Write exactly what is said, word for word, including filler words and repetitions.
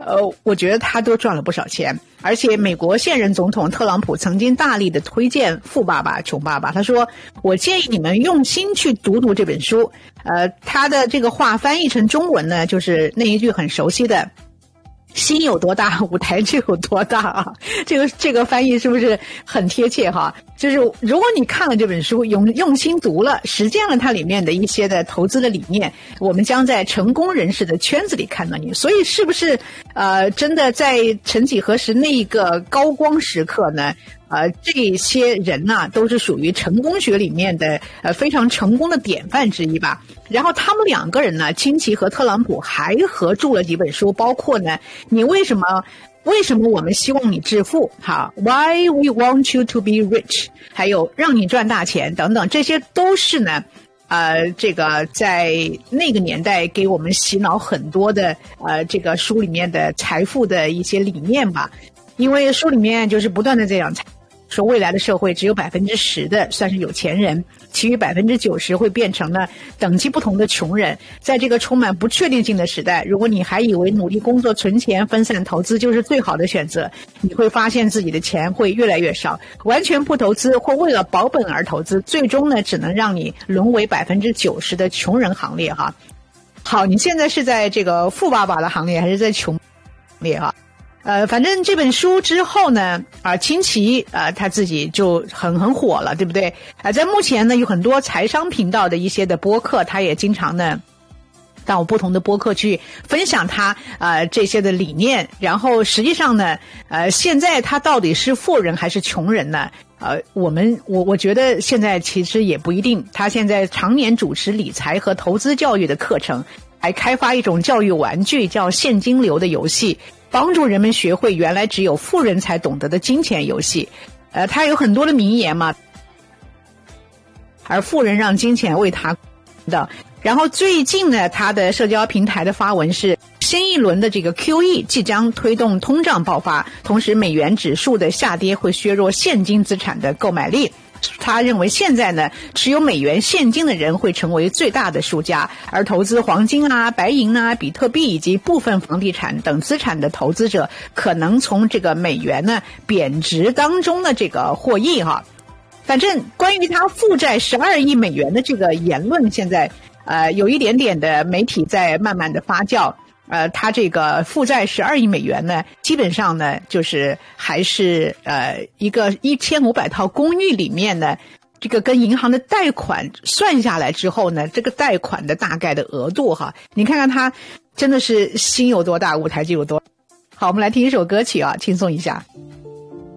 呃，我觉得他都赚了不少钱。而且美国现任总统特朗普曾经大力的推荐《富爸爸穷爸爸》，他说我建议你们用心去读读这本书。呃，他的这个话翻译成中文呢，就是那一句很熟悉的心有多大舞台就有多大啊，这个这个翻译是不是很贴切哈？就是如果你看了这本书，用用心读了，实践了它里面的一些的投资的理念，我们将在成功人士的圈子里看到你。所以是不是呃真的在曾几何时那一个高光时刻呢？呃，这些人呢、啊，都是属于成功学里面的呃非常成功的典范之一吧。然后他们两个人呢，清崎和特朗普还合著了几本书，包括呢，你为什么为什么我们希望你致富？哈 ，Why we want you to be rich？ 还有让你赚大钱等等，这些都是呢，呃，这个在那个年代给我们洗脑很多的呃这个书里面的财富的一些理念吧。因为书里面就是不断的这样说，未来的社会只有百分之十的算是有钱人，其余百分之九十会变成了等级不同的穷人。在这个充满不确定性的时代，如果你还以为努力工作、存钱、分散投资就是最好的选择，你会发现自己的钱会越来越少。完全不投资或为了保本而投资，最终呢，只能让你沦为百分之九十的穷人行列哈。好，你现在是在这个富爸爸的行列，还是在穷行列哈？呃，反正这本书之后呢，啊，清崎啊、呃，他自己就很很火了，对不对？啊、呃，在目前呢，有很多财商频道的一些的播客，他也经常呢到不同的播客去分享他呃这些的理念。然后实际上呢，呃，现在他到底是富人还是穷人呢？呃，我们我我觉得现在其实也不一定。他现在常年主持理财和投资教育的课程，还开发一种教育玩具，叫现金流的游戏。帮助人们学会原来只有富人才懂得的金钱游戏。呃，他有很多的名言嘛，而富人让金钱为他的。然后最近呢，他的社交平台的发文是新一轮的这个 Q E 即将推动通胀爆发，同时美元指数的下跌会削弱现金资产的购买力。他认为现在呢，持有美元现金的人会成为最大的输家，而投资黄金啊、白银啊、比特币以及部分房地产等资产的投资者，可能从这个美元呢贬值当中的这个获益哈。反正关于他负债十二亿美元的这个言论，现在呃有一点点的媒体在慢慢的发酵。呃，他这个负债十二亿美元呢，基本上呢，就是还是呃一个一千五百套公寓里面呢，这个跟银行的贷款算下来之后呢，这个贷款的大概的额度哈，你看看他真的是心有多大，舞台就有多。好，我们来听一首歌曲啊，轻松一下。